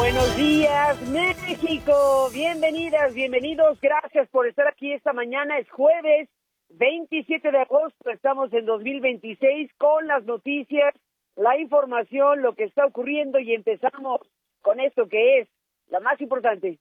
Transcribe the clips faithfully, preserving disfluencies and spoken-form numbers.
Buenos días, México. Bienvenidas, bienvenidos. Gracias por estar aquí esta mañana. Es jueves veintisiete de agosto. Estamos en dos mil veintiséis con las noticias, la información, lo que está ocurriendo y empezamos con esto que es la más importante.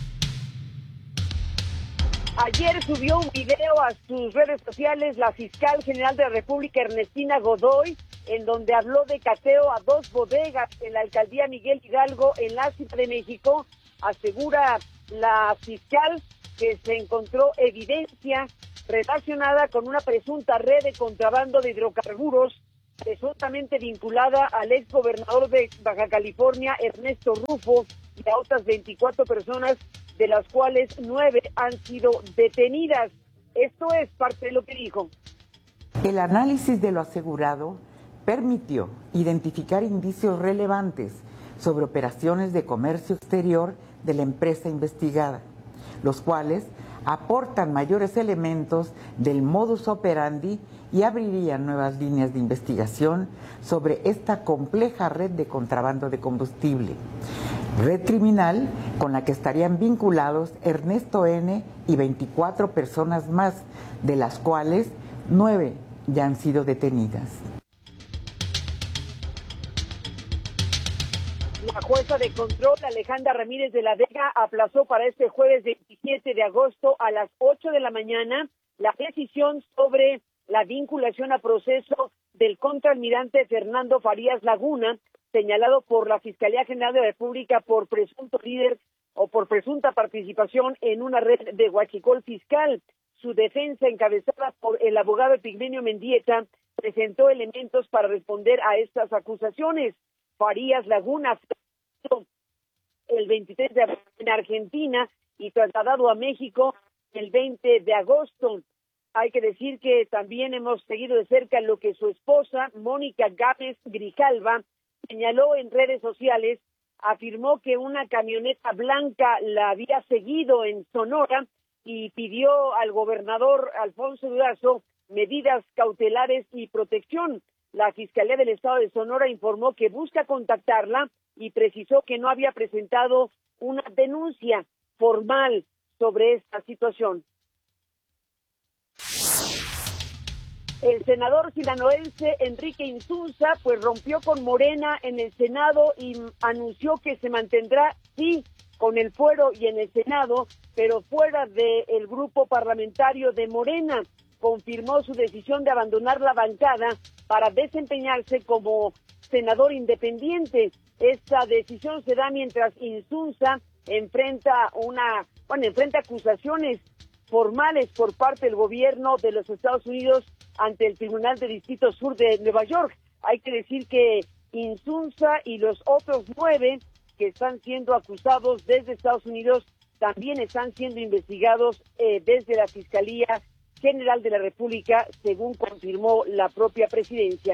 Ayer subió un video a sus redes sociales la fiscal general de la República, Ernestina Godoy, en donde habló de cateo a dos bodegas en la alcaldía Miguel Hidalgo en la Ciudad de México. Asegura la fiscal que se encontró evidencia relacionada con una presunta red de contrabando de hidrocarburos, presuntamente vinculada al exgobernador de Baja California, Ernesto Rufo, y a otras veinticuatro personas, de las cuales nueve han sido detenidas. Esto es parte de lo que dijo. El análisis de lo asegurado permitió identificar indicios relevantes sobre operaciones de comercio exterior de la empresa investigada, los cuales aportan mayores elementos del modus operandi y abrirían nuevas líneas de investigación sobre esta compleja red de contrabando de combustible. Red criminal con la que estarían vinculados Ernesto N. y veinticuatro personas más, de las cuales nueve ya han sido detenidas. La jueza de control, Alejandra Ramírez de la Vega, aplazó para este jueves veintisiete de agosto a las ocho de la mañana la decisión sobre la vinculación a proceso del contraalmirante Fernando Farías Laguna, señalado por la Fiscalía General de la República por presunto líder o por presunta participación en una red de huachicol fiscal. Su defensa, encabezada por el abogado Epigmenio Mendieta, presentó elementos para responder a estas acusaciones. Farías Laguna el veintitrés de agosto en Argentina y trasladado a México el veinte de agosto. Hay que decir que también hemos seguido de cerca lo que su esposa, Mónica Gámez Grijalva, señaló en redes sociales. Afirmó que una camioneta blanca la había seguido en Sonora y pidió al gobernador Alfonso Durazo medidas cautelares y protección. La Fiscalía del Estado de Sonora informó que busca contactarla y precisó que no había presentado una denuncia formal sobre esta situación. El senador sinaloense Enrique Insunza pues rompió con Morena en el Senado y anunció que se mantendrá, sí, con el fuero y en el Senado, pero fuera del grupo parlamentario de Morena. Confirmó su decisión de abandonar la bancada para desempeñarse como senador independiente. Esta decisión se da mientras Insunza enfrenta una, bueno, enfrenta acusaciones formales por parte del gobierno de los Estados Unidos ante el Tribunal de Distrito Sur de Nueva York. Hay que decir que Insunza y los otros nueve que están siendo acusados desde Estados Unidos también están siendo investigados eh, desde la Fiscalía General de la República, según confirmó la propia presidencia.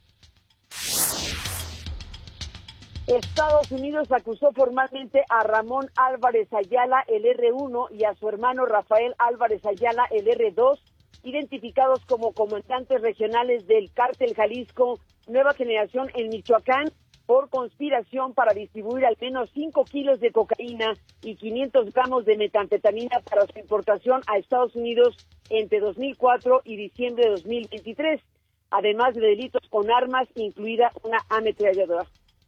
Estados Unidos acusó formalmente a Ramón Álvarez Ayala, el erre uno, y a su hermano Rafael Álvarez Ayala, el erre dos, identificados como comandantes regionales del Cártel Jalisco Nueva Generación en Michoacán, por conspiración para distribuir al menos cinco kilos de cocaína y quinientos gramos de metanfetamina para su importación a Estados Unidos entre dos mil cuatro y diciembre de dos mil veintitrés, además de delitos con armas, incluida una ametralladora.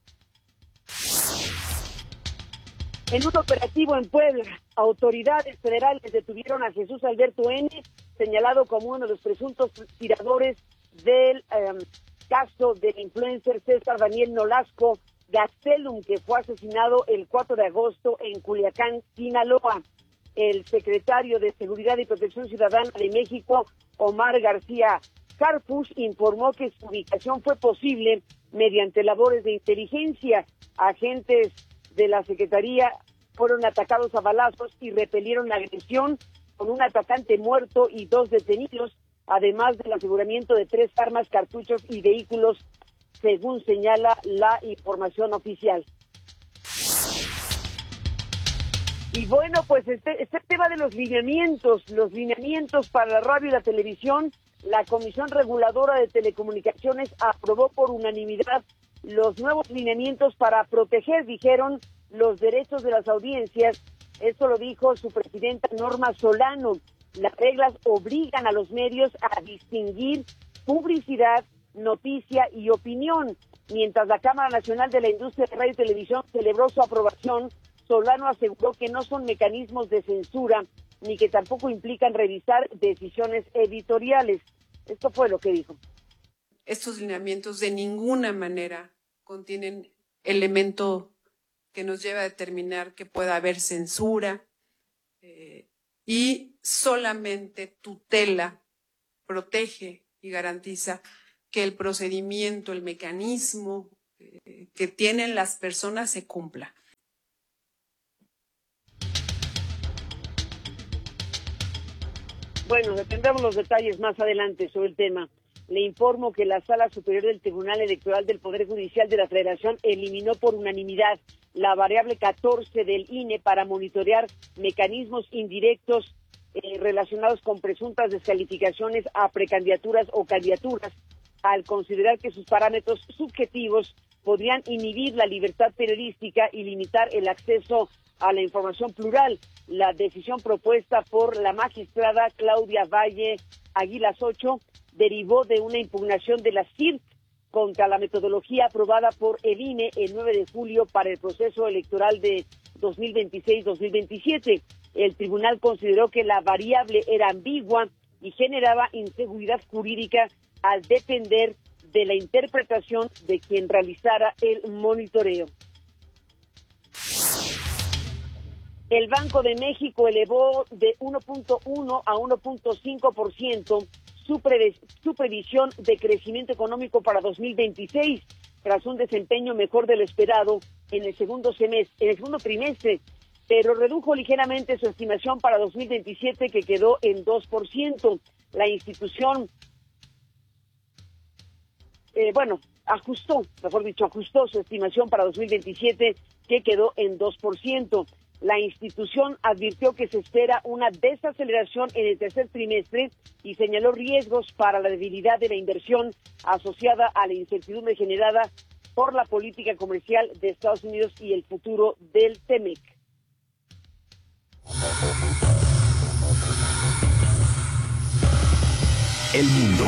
En un operativo en Puebla, autoridades federales detuvieron a Jesús Alberto N., señalado como uno de los presuntos tiradores del eh, caso del influencer César Daniel Nolasco Gastelum, que fue asesinado el cuatro de agosto en Culiacán, Sinaloa. El secretario de Seguridad y Protección Ciudadana de México, Omar García Harfuch, informó que su ubicación fue posible mediante labores de inteligencia. Agentes de la Secretaría fueron atacados a balazos y repelieron la agresión, con un atacante muerto y dos detenidos, además del aseguramiento de tres armas, cartuchos y vehículos, según señala la información oficial. Y bueno, pues este, este tema de los lineamientos, los lineamientos para la radio y la televisión, la Comisión Reguladora de Telecomunicaciones aprobó por unanimidad los nuevos lineamientos para proteger, dijeron, los derechos de las audiencias. Esto lo dijo su presidenta Norma Solano. Las reglas obligan a los medios a distinguir publicidad, noticia y opinión. Mientras la Cámara Nacional de la Industria de Radio y Televisión celebró su aprobación, Solano aseguró que no son mecanismos de censura ni que tampoco implican revisar decisiones editoriales. Esto fue lo que dijo. Estos lineamientos de ninguna manera contienen elemento que nos lleva a determinar que pueda haber censura eh, y solamente tutela, protege y garantiza que el procedimiento, el mecanismo eh, que tienen las personas se cumpla. Bueno, tendremos los detalles más adelante sobre el tema. Le informo que la Sala Superior del Tribunal Electoral del Poder Judicial de la Federación eliminó por unanimidad la variable catorce del I N E para monitorear mecanismos indirectos eh, relacionados con presuntas descalificaciones a precandidaturas o candidaturas, al considerar que sus parámetros subjetivos podrían inhibir la libertad periodística y limitar el acceso a la información plural. La decisión propuesta por la magistrada Claudia Valle Aguilas Ocho derivó de una impugnación de la C I R contra la metodología aprobada por el I N E el nueve de julio para el proceso electoral de dos mil veintiséis dos mil veintisiete. El tribunal consideró que la variable era ambigua y generaba inseguridad jurídica al depender de la interpretación de quien realizara el monitoreo. El Banco de México elevó de uno punto uno a uno punto cinco por ciento su, pre su previsión de crecimiento económico para dos mil veintiséis, tras un desempeño mejor de lo esperado en el segundo semestre, en el segundo trimestre, pero redujo ligeramente su estimación para dos mil veintisiete, que quedó en dos por ciento. La institución, eh, bueno, ajustó, mejor dicho, ajustó su estimación para dos mil veintisiete, que quedó en dos por ciento. La institución advirtió que se espera una desaceleración en el tercer trimestre y señaló riesgos para la debilidad de la inversión asociada a la incertidumbre generada por la política comercial de Estados Unidos y el futuro del TEMEC. El mundo.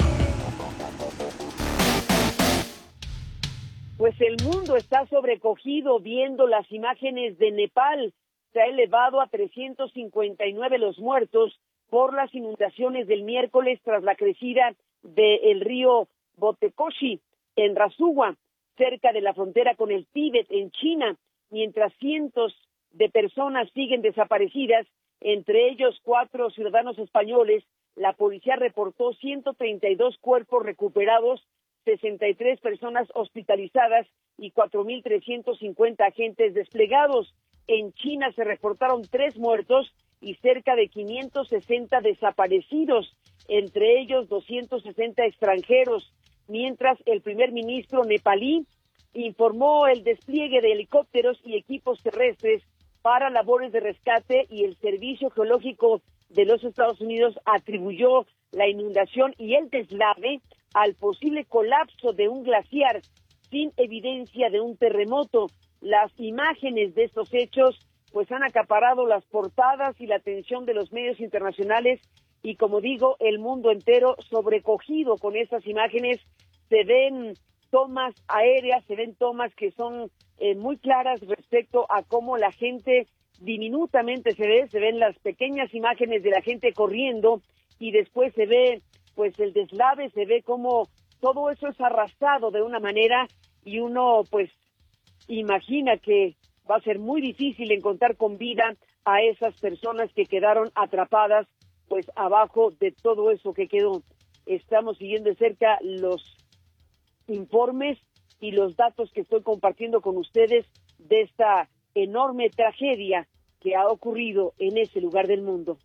Pues el mundo está sobrecogido viendo las imágenes de Nepal. Se ha elevado a trescientos cincuenta y nueve los muertos por las inundaciones del miércoles tras la crecida del río Botekoshi en Rasuwa, cerca de la frontera con el Tíbet en China, mientras cientos de personas siguen desaparecidas, entre ellos cuatro ciudadanos españoles. La policía reportó ciento treinta y dos cuerpos recuperados, sesenta y tres personas hospitalizadas y cuatro mil trescientos cincuenta agentes desplegados. En China se reportaron tres muertos y cerca de quinientos sesenta desaparecidos, entre ellos doscientos sesenta extranjeros, mientras el primer ministro nepalí informó el despliegue de helicópteros y equipos terrestres para labores de rescate, y el Servicio Geológico de los Estados Unidos atribuyó la inundación y el deslave al posible colapso de un glaciar sin evidencia de un terremoto. Las imágenes de estos hechos pues han acaparado las portadas y la atención de los medios internacionales, y como digo, el mundo entero sobrecogido con estas imágenes. Se ven tomas aéreas, se ven tomas que son eh, muy claras respecto a cómo la gente diminutamente se ve, se ven las pequeñas imágenes de la gente corriendo, y después se ve pues el deslave, se ve cómo todo eso es arrastrado de una manera, y uno pues imagina que va a ser muy difícil encontrar con vida a esas personas que quedaron atrapadas pues abajo de todo eso que quedó. Estamos siguiendo de cerca los informes y los datos que estoy compartiendo con ustedes de esta enorme tragedia que ha ocurrido en ese lugar del mundo.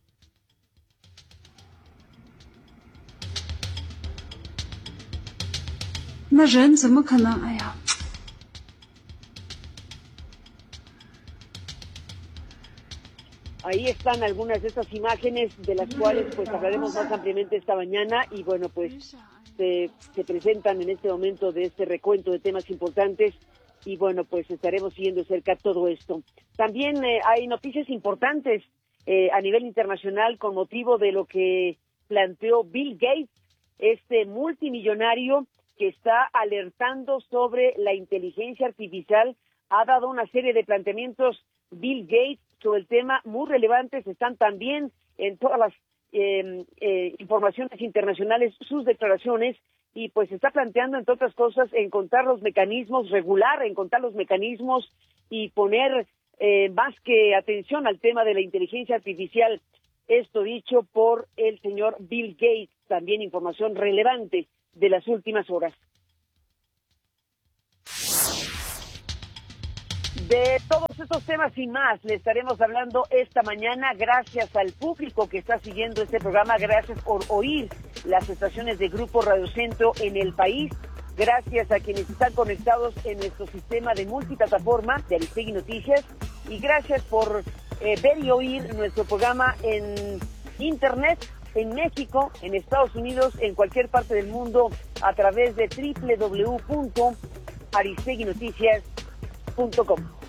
Ahí están algunas de estas imágenes de las cuales pues hablaremos más ampliamente esta mañana, y bueno, pues se, se presentan en este momento de este recuento de temas importantes. y bueno, pues estaremos siguiendo de cerca todo esto. También eh, hay noticias importantes eh, a nivel internacional con motivo de lo que planteó Bill Gates, este multimillonario que está alertando sobre la inteligencia artificial. Ha dado una serie de planteamientos Bill Gates sobre el tema muy relevantes. Están también en todas las eh, eh, informaciones internacionales sus declaraciones, y pues está planteando, entre otras cosas, encontrar los mecanismos, regular, encontrar los mecanismos y poner eh, más que atención al tema de la inteligencia artificial. Esto dicho por el señor Bill Gates, también información relevante de las últimas horas. De todos estos temas y más le estaremos hablando esta mañana. Gracias al público que está siguiendo este programa, gracias por oír las estaciones de Grupo Radio Centro en el país, gracias a quienes están conectados en nuestro sistema de multiplataforma de Aristegui Noticias, y gracias por eh, ver y oír nuestro programa en Internet, en México, en Estados Unidos, en cualquier parte del mundo, a través de doble u doble u doble u punto aristegui noticias punto com.